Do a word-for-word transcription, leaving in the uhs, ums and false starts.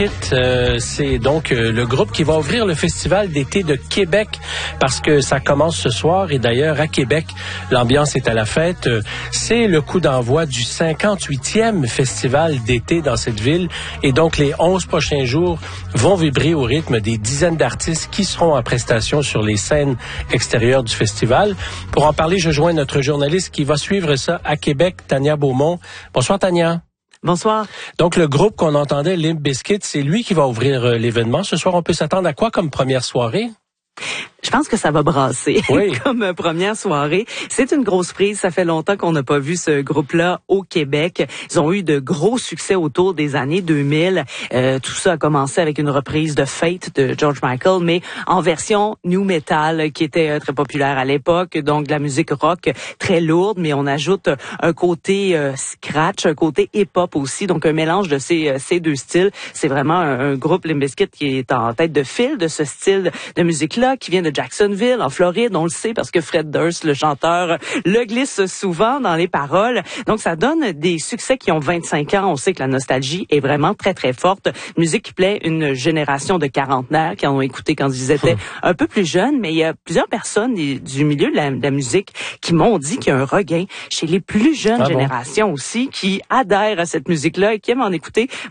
Euh, c'est donc euh, le groupe qui va ouvrir le Festival d'été de Québec parce que ça commence ce soir et d'ailleurs à Québec, l'ambiance est à la fête. Euh, c'est le coup d'envoi du cinquante-huitième Festival d'été dans cette ville et donc les onze prochains jours vont vibrer au rythme des dizaines d'artistes qui seront en prestation sur les scènes extérieures du festival. Pour en parler, je joins notre journaliste qui va suivre ça à Québec, Tania Beaumont. Bonsoir Tania. Bonsoir. Donc, le groupe qu'on entendait, Limp Bizkit, c'est lui qui va ouvrir euh, l'événement. Ce soir, on peut s'attendre à quoi comme première soirée? Je pense que ça va brasser oui. comme euh, première soirée. C'est une grosse prise. Ça fait longtemps qu'on n'a pas vu ce groupe-là au Québec. Ils ont eu de gros succès autour des années deux mille. Euh, tout ça a commencé avec une reprise de Fate de George Michael, mais en version new metal qui était euh, très populaire à l'époque. Donc, de la musique rock très lourde, mais on ajoute un côté euh, scratch, un côté hip-hop aussi. Donc, un mélange de ces, euh, ces deux styles. C'est vraiment un, un groupe, Limp Bizkit, qui est en tête de file de ce style de musique-là, qui vient de Jacksonville, en Floride, on le sait parce que Fred Durst, le chanteur, le glisse souvent dans les paroles. Donc, ça donne des succès qui ont vingt-cinq ans. On sait que la nostalgie est vraiment très, très forte. Musique qui plaît une génération de quarantenaires qui en ont écouté quand ils étaient un peu plus jeunes. Mais il y a plusieurs personnes du milieu de la, de la musique qui m'ont dit qu'il y a un regain chez les plus jeunes ah générations bon? aussi qui adhèrent à cette musique-là et qui aiment en écouter